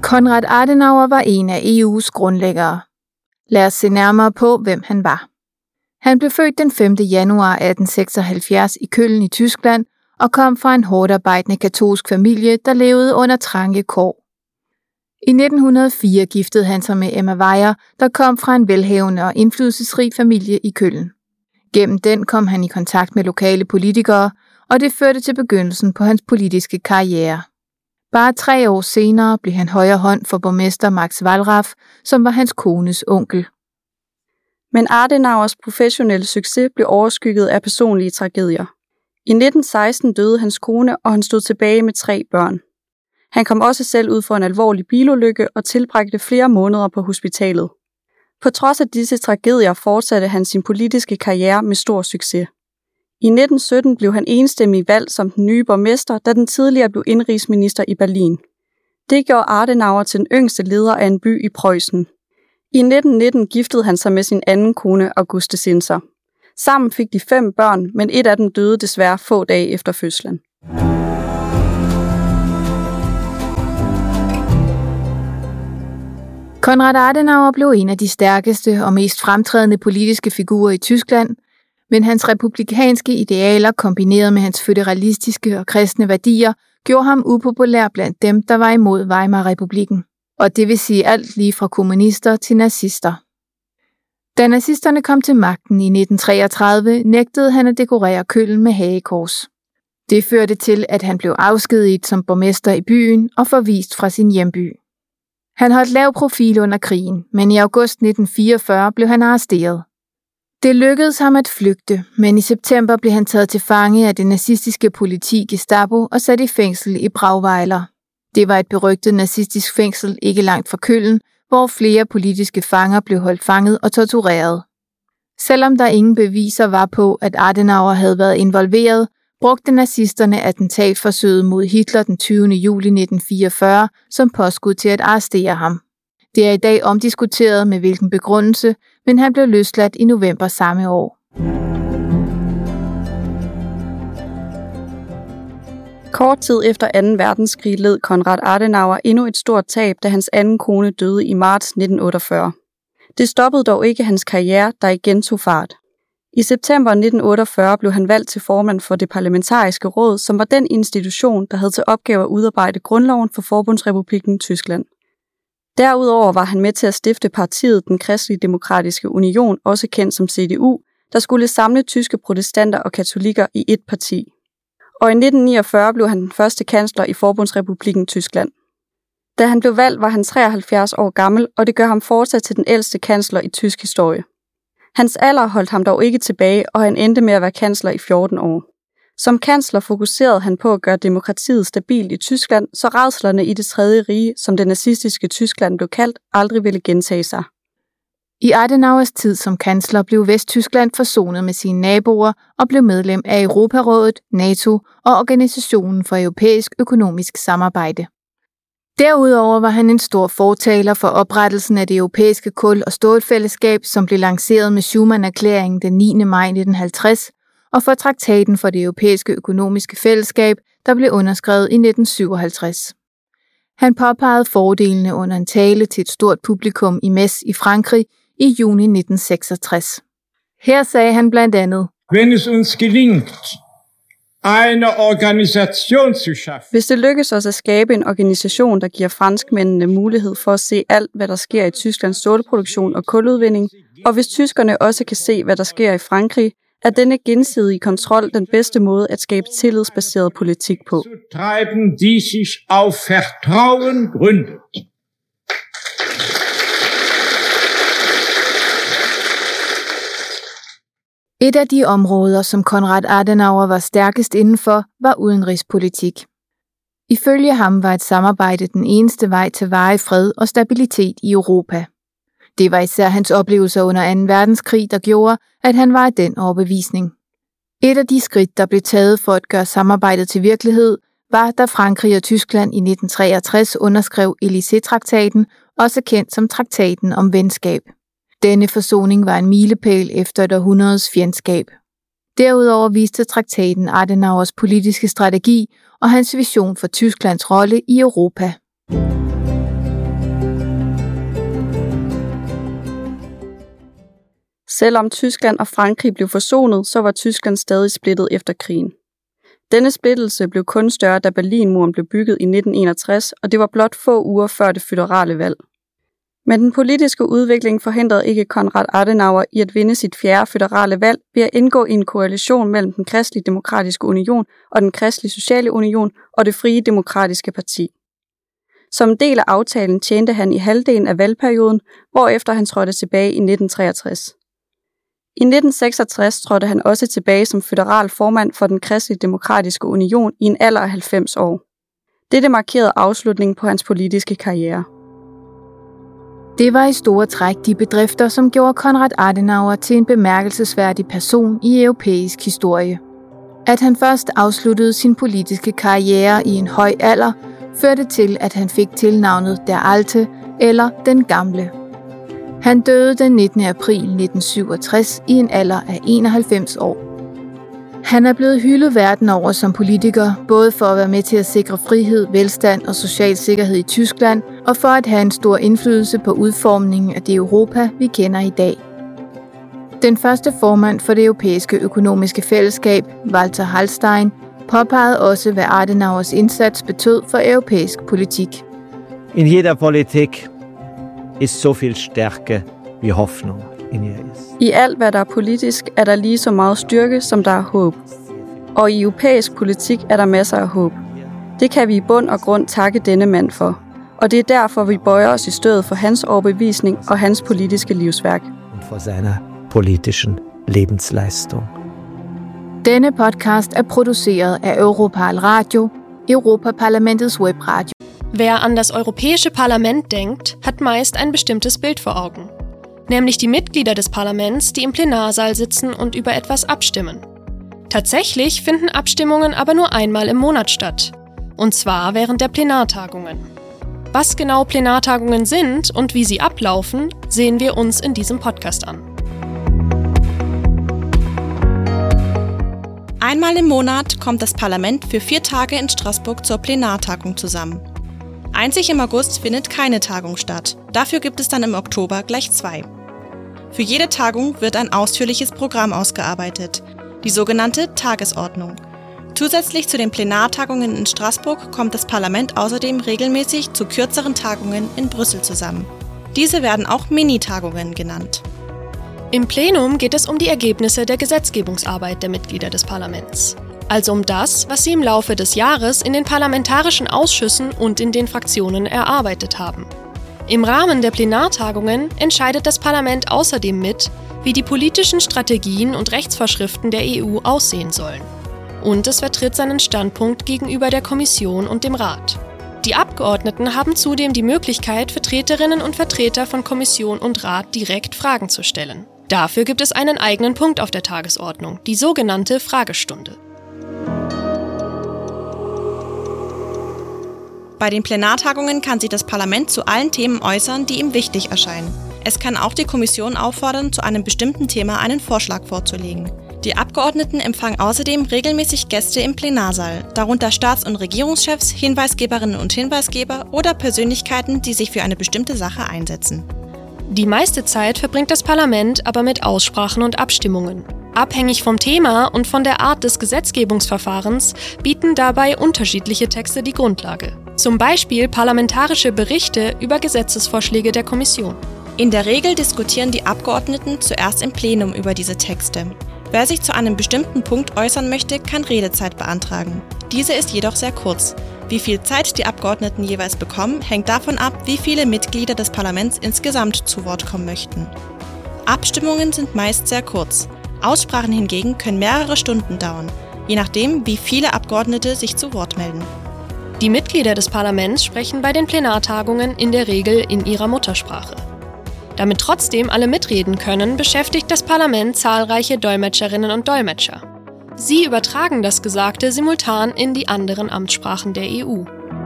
Konrad Adenauer var en af EU's grundlæggere. Lad os se nærmere på, hvem han var. Han blev født den 5. januar 1876 i Köln i Tyskland og kom fra en hårdarbejdende katolsk familie, der levede under trange kår. I 1904 giftede han sig med Emma Weyer, der kom fra en velhavende og indflydelsesrig familie i Köln. Gennem den kom han i kontakt med lokale politikere, og det førte til begyndelsen på hans politiske karriere. Bare 3 år senere blev han højre hånd for borgmester Max Wallraff, som var hans kones onkel. Men Adenauers professionelle succes blev overskygget af personlige tragedier. I 1916 døde hans kone, og han stod tilbage med 3 børn. Han kom også selv ud for en alvorlig bilulykke og tilbragte flere måneder på hospitalet. På trods af disse tragedier fortsatte han sin politiske karriere med stor succes. I 1917 blev han enstemmig valgt som den nye borgmester, da den tidligere blev indenrigsminister i Berlin. Det gjorde Adenauer til den yngste leder af en by i Preussen. I 1919 giftede han sig med sin anden kone, Auguste Sinser. Sammen fik de 5 børn, men et af dem døde desværre få dage efter fødslen. Konrad Adenauer blev en af de stærkeste og mest fremtrædende politiske figurer i Tyskland, men hans republikanske idealer kombineret med hans føderalistiske og kristne værdier gjorde ham upopulær blandt dem, der var imod Weimar-republikken. Og det vil sige alt lige fra kommunister til nazister. Da nazisterne kom til magten i 1933, nægtede han at dekorere Köln med hagekors. Det førte til, at han blev afskediget som borgmester i byen og forvist fra sin hjemby. Han holdt lav profil under krigen, men i august 1944 blev han arresteret. Det lykkedes ham at flygte, men i september blev han taget til fange af det nazistiske politi Gestapo og sat i fængsel i Brauweiler. Det var et berygtet nazistisk fængsel ikke langt fra Köln, hvor flere politiske fanger blev holdt fanget og tortureret. Selvom der ingen beviser var på, at Adenauer havde været involveret, brugte nazisterne attentatforsøget mod Hitler den 20. juli 1944 som påskud til at arrestere ham. Det er i dag omdiskuteret med hvilken begrundelse, men han blev løsladt i november samme år. Kort tid efter 2. verdenskrig led Konrad Adenauer endnu et stort tab, da hans anden kone døde i marts 1948. Det stoppede dog ikke hans karriere, der igen tog fart. I september 1948 blev han valgt til formand for det parlamentariske råd, som var den institution, der havde til opgave at udarbejde grundloven for Forbundsrepublikken Tyskland. Derudover var han med til at stifte partiet Den Kristelige Demokratiske Union, også kendt som CDU, der skulle samle tyske protestanter og katolikker i ét parti. Og i 1949 blev han den første kansler i Forbundsrepublikken Tyskland. Da han blev valgt, var han 73 år gammel, og det gør ham fortsat til den ældste kansler i tysk historie. Hans alder holdt ham dog ikke tilbage, og han endte med at være kansler i 14 år. Som kansler fokuserede han på at gøre demokratiet stabilt i Tyskland, så rædslerne i det tredje rige, som det nazistiske Tyskland blev kaldt, aldrig ville gentage sig. I Adenauers tid som kansler blev Vesttyskland forsonet med sine naboer og blev medlem af Europarådet, NATO og Organisationen for Europæisk Økonomisk Samarbejde. Derudover var han en stor fortaler for oprettelsen af det europæiske kul- og stålfællesskab, som blev lanceret med Schuman-erklæringen den 9. maj 1950, og for traktaten for det europæiske økonomiske fællesskab, der blev underskrevet i 1957. Han påpegede fordelene under en tale til et stort publikum i Metz i Frankrig i juni 1966. Her sagde han blandt andet: Hvis det lykkes os at skabe en organisation, der giver franskmændene mulighed for at se alt, hvad der sker i Tysklands stålproduktion og kuludvinding, og hvis tyskerne også kan se, hvad der sker i Frankrig, er denne gensidige kontrol den bedste måde at skabe tillidsbaseret politik på. Et af de områder, som Konrad Adenauer var stærkest indenfor, var udenrigspolitik. Ifølge ham var et samarbejde den eneste vej til varig fred og stabilitet i Europa. Det var især hans oplevelser under 2. verdenskrig, der gjorde, at han var af den overbevisning. Et af de skridt, der blev taget for at gøre samarbejdet til virkelighed, var, da Frankrig og Tyskland i 1963 underskrev Élysée-traktaten, også kendt som traktaten om venskab. Denne forsoning var en milepæl efter et århundredes fjendskab. Derudover viste traktaten Adenauers politiske strategi og hans vision for Tysklands rolle i Europa. Selvom Tyskland og Frankrig blev forsonet, så var Tyskland stadig splittet efter krigen. Denne splittelse blev kun større, da Berlinmuren blev bygget i 1961, og det var blot få uger før det føderale valg. Men den politiske udvikling forhindrede ikke Konrad Adenauer i at vinde sit 4. føderale valg ved at indgå i en koalition mellem den Kristelige Demokratiske Union og den Kristelige Sociale Union og det Frie Demokratiske Parti. Som del af aftalen tjente han i halvdelen af valgperioden, hvorefter han trådte tilbage i 1963. I 1966 trådte han også tilbage som føderal formand for den Kristelige Demokratiske Union i en alder af 90 år. Dette markerede afslutningen på hans politiske karriere. Det var i store træk de bedrifter, som gjorde Konrad Adenauer til en bemærkelsesværdig person i europæisk historie. At han først afsluttede sin politiske karriere i en høj alder, førte til, at han fik tilnavnet Der Alte eller Den Gamle. Han døde den 19. april 1967 i en alder af 91 år. Han er blevet hyldet verden over som politiker, både for at være med til at sikre frihed, velstand og social sikkerhed i Tyskland, og for at have en stor indflydelse på udformningen af det Europa, vi kender i dag. Den første formand for det europæiske økonomiske fællesskab, Walter Hallstein, påpegede også, hvad Adenauers indsats betød for europæisk politik. In jeder Politik ist so viel Stärke wie Hoffnung in ihr ist. I alt, hvad der er politisk, er der lige så meget styrke, som der er håb. Og i europæisk politik er der masser af håb. Det kan vi i bund og grund takke denne mand for. Og det er derfor, vi bøjer os i stødet for hans overbevisning og hans politiske livsværk. Und for seiner politischen Lebensleistung. Denne podcast er produceret af Europal Radio, Europaparlamentets webradio. Wer an das Europäische Parlament denkt, hat meist ein bestimmtes Bild vor Augen. Nämlich die Mitglieder des Parlaments, die im Plenarsaal sitzen und über etwas abstimmen. Tatsächlich finden Abstimmungen aber nur einmal im Monat statt. Und zwar während der Plenartagungen. Was genau Plenartagungen sind und wie sie ablaufen, sehen wir uns in diesem Podcast an. Einmal im Monat kommt das Parlament für 4 Tage in Straßburg zur Plenartagung zusammen. Einzig im August findet keine Tagung statt. Dafür gibt es dann im Oktober gleich 2. Für jede Tagung wird ein ausführliches Programm ausgearbeitet, die sogenannte Tagesordnung. Zusätzlich zu den Plenartagungen in Straßburg kommt das Parlament außerdem regelmäßig zu kürzeren Tagungen in Brüssel zusammen. Diese werden auch Minitagungen genannt. Im Plenum geht es um die Ergebnisse der Gesetzgebungsarbeit der Mitglieder des Parlaments. Also um das, was sie im Laufe des Jahres in den parlamentarischen Ausschüssen und in den Fraktionen erarbeitet haben. Im Rahmen der Plenartagungen entscheidet das Parlament außerdem mit, wie die politischen Strategien und Rechtsvorschriften der EU aussehen sollen. Und es vertritt seinen Standpunkt gegenüber der Kommission und dem Rat. Die Abgeordneten haben zudem die Möglichkeit, Vertreterinnen und Vertreter von Kommission und Rat direkt Fragen zu stellen. Dafür gibt es einen eigenen Punkt auf der Tagesordnung, die sogenannte Fragestunde. Bei den Plenartagungen kann sich das Parlament zu allen Themen äußern, die ihm wichtig erscheinen. Es kann auch die Kommission auffordern, zu einem bestimmten Thema einen Vorschlag vorzulegen. Die Abgeordneten empfangen außerdem regelmäßig Gäste im Plenarsaal, darunter Staats- und Regierungschefs, Hinweisgeberinnen und Hinweisgeber oder Persönlichkeiten, die sich für eine bestimmte Sache einsetzen. Die meiste Zeit verbringt das Parlament aber mit Aussprachen und Abstimmungen. Abhängig vom Thema und von der Art des Gesetzgebungsverfahrens bieten dabei unterschiedliche Texte die Grundlage. Zum Beispiel parlamentarische Berichte über Gesetzesvorschläge der Kommission. In der Regel diskutieren die Abgeordneten zuerst im Plenum über diese Texte. Wer sich zu einem bestimmten Punkt äußern möchte, kann Redezeit beantragen. Diese ist jedoch sehr kurz. Wie viel Zeit die Abgeordneten jeweils bekommen, hängt davon ab, wie viele Mitglieder des Parlaments insgesamt zu Wort kommen möchten. Abstimmungen sind meist sehr kurz. Aussprachen hingegen können mehrere Stunden dauern, je nachdem, wie viele Abgeordnete sich zu Wort melden. Die Mitglieder des Parlaments sprechen bei den Plenartagungen in der Regel in ihrer Muttersprache. Damit trotzdem alle mitreden können, beschäftigt das Parlament zahlreiche Dolmetscherinnen und Dolmetscher. Sie übertragen das Gesagte simultan in die anderen Amtssprachen der EU.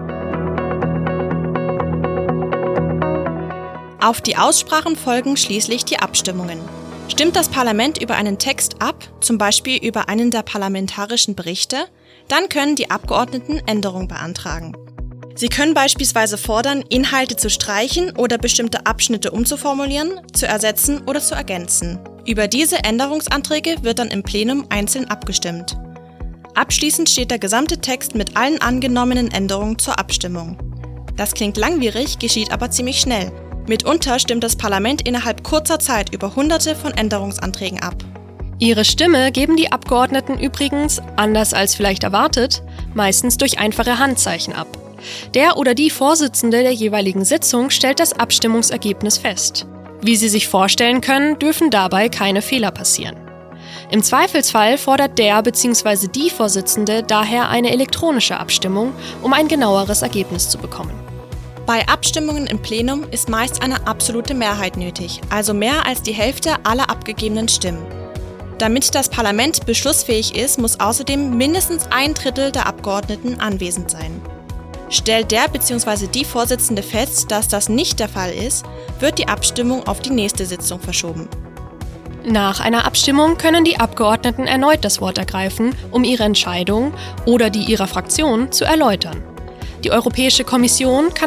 Auf die Aussprachen folgen schließlich die Abstimmungen. Stimmt das Parlament über einen Text ab, zum Beispiel über einen der parlamentarischen Berichte, dann können die Abgeordneten Änderungen beantragen. Sie können beispielsweise fordern, Inhalte zu streichen oder bestimmte Abschnitte umzuformulieren, zu ersetzen oder zu ergänzen. Über diese Änderungsanträge wird dann im Plenum einzeln abgestimmt. Abschließend steht der gesamte Text mit allen angenommenen Änderungen zur Abstimmung. Das klingt langwierig, geschieht aber ziemlich schnell. Mitunter stimmt das Parlament innerhalb kurzer Zeit über Hunderte von Änderungsanträgen ab. Ihre Stimme geben die Abgeordneten übrigens, anders als vielleicht erwartet, meistens durch einfache Handzeichen ab. Der oder die Vorsitzende der jeweiligen Sitzung stellt das Abstimmungsergebnis fest. Wie Sie sich vorstellen können, dürfen dabei keine Fehler passieren. Im Zweifelsfall fordert der bzw. die Vorsitzende daher eine elektronische Abstimmung, um ein genaueres Ergebnis zu bekommen. Bei Abstimmungen im Plenum ist meist eine absolute Mehrheit nötig, also mehr als die Hälfte aller abgegebenen Stimmen. Damit das Parlament beschlussfähig ist, muss außerdem mindestens 1/3 der Abgeordneten anwesend sein. Stellt der bzw. die Vorsitzende fest, dass das nicht der Fall ist, wird die Abstimmung auf die nächste Sitzung verschoben. Nach einer Abstimmung können die Abgeordneten erneut das Wort ergreifen, um ihre Entscheidung oder die ihrer Fraktion zu erläutern. Die Europäische Kommission kann